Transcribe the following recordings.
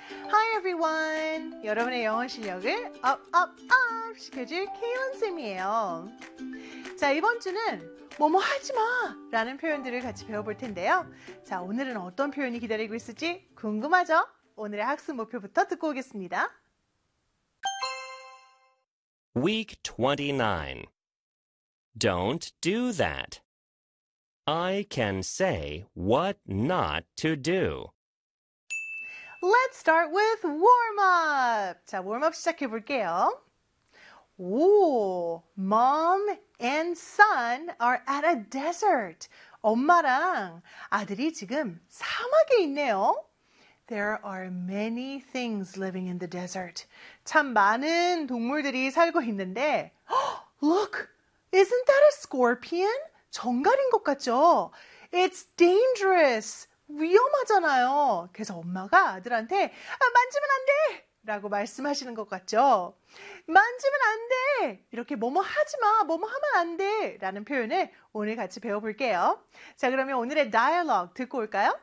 Hi everyone! 여러분의 영어 실력을 up 시켜줄 Kayon쌤이에요. 자, 이번 주는 뭐뭐 하지 마! 라는 표현들을 같이 배워볼 텐데요. 자, 오늘은 어떤 표현이 기다리고 있을지 궁금하죠? 오늘의 학습 목표부터 듣고 오겠습니다. Week 29. Don't do that. I can say what not to do. Let's start with warm-up. 자, warm-up 시작해 볼게요. 오, mom and son are at a desert. 엄마랑 아들이 지금 사막에 있네요. There are many things living in the desert. 참 많은 동물들이 살고 있는데, Look, isn't that a scorpion? 정갈인 것 같죠? It's dangerous. 위험하잖아요. 그래서 엄마가 아들한테 만지면 안 돼! 라고 말씀하시는 것 같죠? 만지면 안 돼! 이렇게 뭐뭐 하지 마! 뭐뭐 하면 안 돼! 라는 표현을 오늘 같이 배워볼게요. 자, 그러면 오늘의 dialogue 듣고 올까요?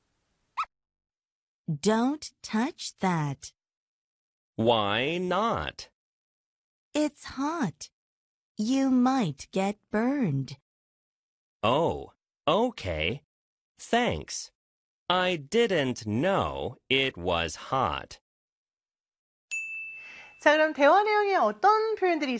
Don't touch that. Why not? It's hot. You might get burned. Oh, okay. Thanks. I didn't know it was hot. 자, 그럼 대화 내용에 어떤 표현들이